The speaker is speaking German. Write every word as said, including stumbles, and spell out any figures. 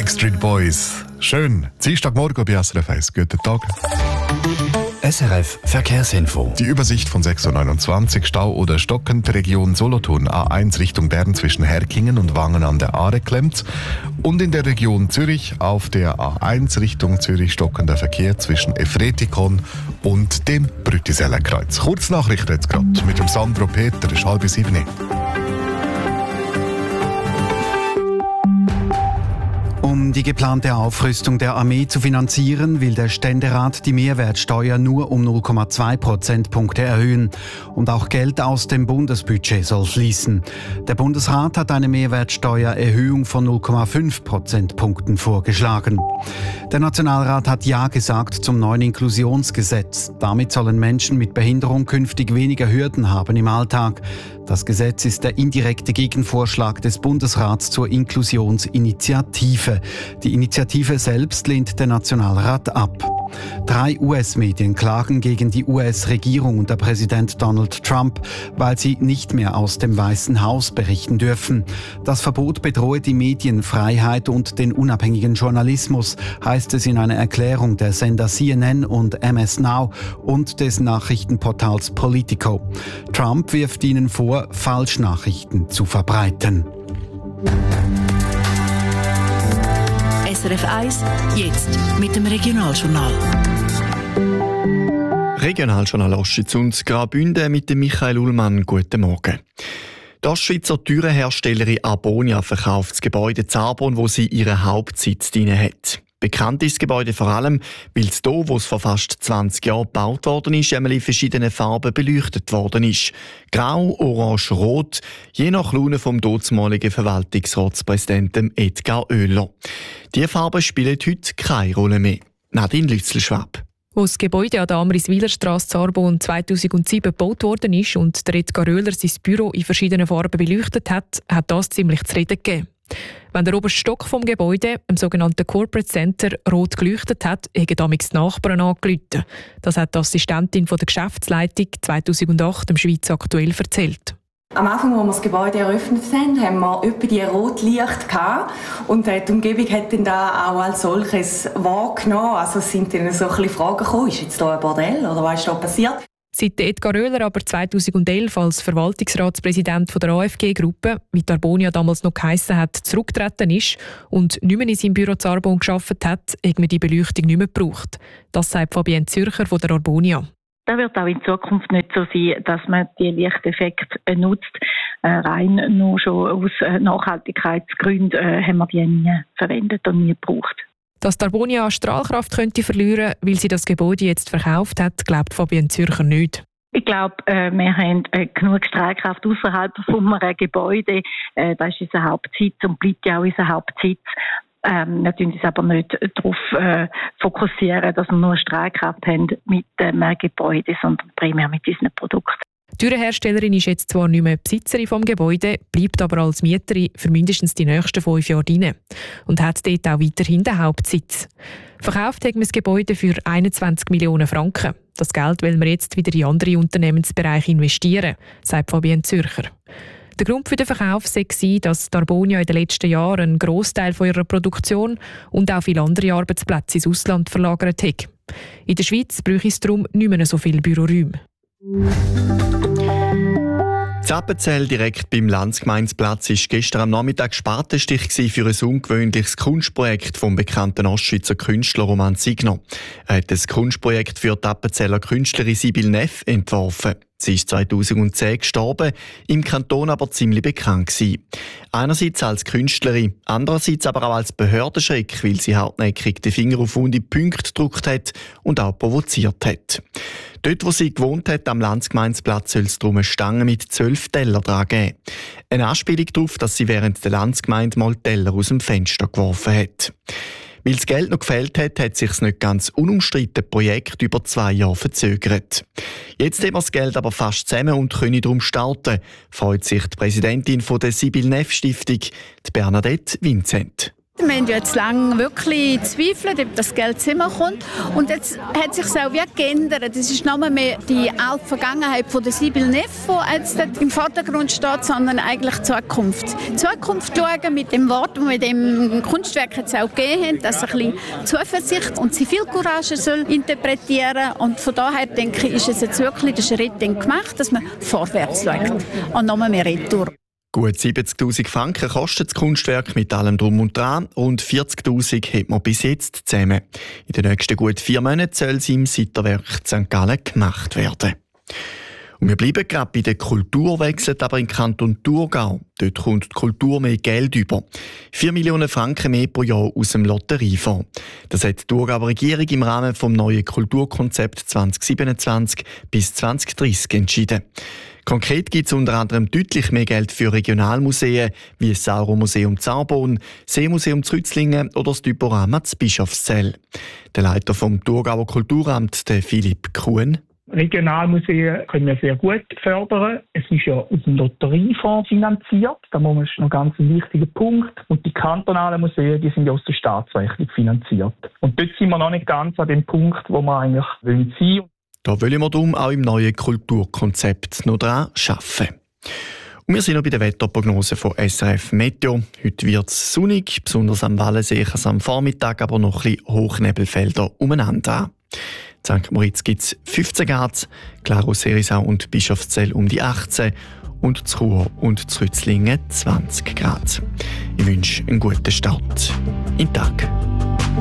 Backstreet Boys. Schön. Dienstagmorgen bei S R F eins. Guten Tag. S R F Verkehrsinfo. Die Übersicht von sechs Uhr neunundzwanzig, Stau oder stockend, Region Solothurn, A eins Richtung Bern zwischen Herkingen und Wangen an der Aare klemmt. Und in der Region Zürich auf der A eins Richtung Zürich stockender Verkehr zwischen Efretikon und dem Brüttisellerkreuz. Kurznachrichten jetzt gerade mit dem Sandro Peter, ist halb sieben. Um die geplante Aufrüstung der Armee zu finanzieren, will der Ständerat die Mehrwertsteuer nur um null Komma zwei Prozentpunkte erhöhen. Und auch Geld aus dem Bundesbudget soll fließen. Der Bundesrat hat eine Mehrwertsteuererhöhung von null Komma fünf Prozentpunkten vorgeschlagen. Der Nationalrat hat Ja gesagt zum neuen Inklusionsgesetz. Damit sollen Menschen mit Behinderung künftig weniger Hürden haben im Alltag. Das Gesetz ist der indirekte Gegenvorschlag des Bundesrats zur Inklusionsinitiative. Die Initiative selbst lehnt der Nationalrat ab. Drei U S-Medien klagen gegen die U S-Regierung unter Präsident Donald Trump, weil sie nicht mehr aus dem Weißen Haus berichten dürfen. Das Verbot bedrohe die Medienfreiheit und den unabhängigen Journalismus, heißt es in einer Erklärung der Sender C N N und M S Now und des Nachrichtenportals Politico. Trump wirft ihnen vor, Falschnachrichten zu verbreiten. S R F eins, jetzt mit dem Regionaljournal. Regionaljournal Ostschweiz und Graubünden mit dem Michael Ullmann. Guten Morgen. Die Ostschweizer Türenherstellerin Arbonia verkauft das Gebäude Zarbon, wo sie ihren Hauptsitz drin hat. Bekannt ist das Gebäude vor allem, weil es hier, wo es vor fast zwanzig Jahren gebaut worden ist, einmal in verschiedenen Farben beleuchtet worden ist. Grau, Orange, Rot, je nach Laune vom dortmaligen Verwaltungsratspräsidenten Edgar Oehler. Diese Farben spielen heute keine Rolle mehr. Nadine Lützelschwab. Als das Gebäude an der Amriswilerstrasse Zarbon zweitausendsieben gebaut worden ist und der Edgar Oehler sein Büro in verschiedenen Farben beleuchtet hat, hat das ziemlich zu reden gegeben. Wenn der oberste Stock vom Gebäude, im sogenannten Corporate Center, rot geleuchtet hat, haben damals die Nachbarn angerufen. Das hat die Assistentin von der Geschäftsleitung zweitausendacht im Schweiz aktuell erzählt. Am Anfang, als wir das Gebäude eröffnet haben, haben wir etwa die Rotlicht gehabt. Und die Umgebung hat dann da auch als solches wahrgenommen. Also es sind dann so ein bisschen Fragen gekommen, ist jetzt hier ein Bordell oder was ist da passiert? Seit Edgar Oehler aber zweitausendelf als Verwaltungsratspräsident der A F G-Gruppe, wie die Arbonia damals noch geheissen hat, zurückgetreten ist und nicht mehr in seinem Büro zu Arbon gearbeitet hat, hat man die Beleuchtung nicht mehr gebraucht. Das sagt Fabienne Zürcher von der Arbonia. Das wird auch in Zukunft nicht so sein, dass man die Lichteffekte nutzt. Äh, rein nur schon aus Nachhaltigkeitsgründen äh, haben wir die nie verwendet und nie gebraucht. Dass die Arbonia Strahlkraft könnte verlieren, weil sie das Gebäude jetzt verkauft hat, glaubt Fabienne Zürcher nicht. Ich glaube, äh, wir haben äh, genug Strahlkraft außerhalb von einem Gebäude. Äh, das ist unser Hauptsitz und bleibt ja auch unser Hauptsitz. Ähm, wir tun uns aber nicht darauf äh, fokussieren, dass wir nur Strahlkraft haben mit dem äh, Gebäude, sondern primär mit unseren Produkten. Die Türenherstellerin ist jetzt zwar nicht mehr Besitzerin vom Gebäude, bleibt aber als Mieterin für mindestens die nächsten fünf Jahre drin und hat dort auch weiterhin den Hauptsitz. Verkauft haben wir das Gebäude für einundzwanzig Millionen Franken. Das Geld wollen wir jetzt wieder in andere Unternehmensbereiche investieren, sagt Fabienne Zürcher. Der Grund für den Verkauf sei, dass die Arbonia in den letzten Jahren einen Grossteil von ihrer Produktion und auch viele andere Arbeitsplätze ins Ausland verlagert hat. In der Schweiz bräuchte es darum nicht mehr so viele Büroräume. Zappenzell direkt beim Landsgemeinsplatz war gestern am Nachmittag Spatenstich für ein ungewöhnliches Kunstprojekt vom bekannten Ostschweizer Künstler Roman Signer. Er hat das Kunstprojekt für die Appenzeller Künstlerin Sibylle Neff entworfen. Sie ist zweitausendzehn gestorben, im Kanton aber ziemlich bekannt gewesen. Einerseits als Künstlerin, andererseits aber auch als Behördenschreck, weil sie hartnäckig den Finger auf wunde Punkte gedrückt hat und auch provoziert hat. Dort, wo sie gewohnt hat, am Landsgemeinsplatz, soll es darum eine Stange mit zwölf Teller dran geben. Eine Anspielung darauf, dass sie während der Landsgemeinde mal Teller aus dem Fenster geworfen hat. Weil das Geld noch gefehlt hat, hat sich das nicht ganz unumstrittene Projekt über zwei Jahre verzögert. Jetzt haben wir das Geld aber fast zusammen und können darum starten, freut sich die Präsidentin von der Sibylle Neff Stiftung, die Bernadette Vincent. Wir haben ja jetzt lange wirklich gezweifelt, ob das Geld zusammenkommt. Und jetzt hat sich auch wirklich geändert. Das ist nicht mehr die alte Vergangenheit von der Sibylle Neff, die jetzt im Vordergrund steht, sondern eigentlich die Zukunft. Die Zukunft schauen mit dem Wort, das wir dem Kunstwerk jetzt auch gegeben haben, dass er ein bisschen Zuversicht und Zivilcourage soll interpretieren. Und von daher denke ich, ist es jetzt wirklich der Schritt gemacht, dass man vorwärts schaut und noch mehr Retour. Gut siebzigtausend Franken kostet das Kunstwerk mit allem Drum und Dran und vierzigtausend hat man bis jetzt zusammen. In den nächsten gut vier Monaten soll es im Seiterwerk Sankt Gallen gemacht werden. Und wir bleiben gerade bei der Kultur, wechselt aber im Kanton Thurgau. Dort kommt die Kultur mehr Geld über. vier Millionen Franken mehr pro Jahr aus dem Lotteriefonds. Das hat die Thurgauer Regierung im Rahmen des neuen Kulturkonzepts zwanzig siebenundzwanzig bis zwanzig dreissig entschieden. Konkret gibt es unter anderem deutlich mehr Geld für Regionalmuseen wie das Sauromuseum Zaubon, Seemuseum Zrützlingen oder das Typorama Bischofszell. Der Leiter vom Thurgauer Kulturamt, der Philipp Kuhn. Regionalmuseen können wir sehr gut fördern. Es ist ja aus dem Lotteriefonds finanziert. Da ist noch ganz ein wichtiger Punkt. Und die kantonalen Museen, die sind ja aus der Staatsrechnung finanziert. Und dort sind wir noch nicht ganz an dem Punkt, wo wir eigentlich sein wollen. Da wollen wir darum auch im neuen Kulturkonzept noch dran arbeiten. Und wir sind noch bei der Wetterprognose von S R F Meteo. Heute wird es sonnig, besonders am Wallensee kann es am Vormittag aber noch ein bisschen Hochnebelfelder umeinander haben. In Sankt Moritz gibt es fünfzehn Grad, Glarus-Herisau und Bischofszell um die achtzehn und Chur und Zrützlingen zwanzig Grad. Ich wünsche einen guten Start in den Tag.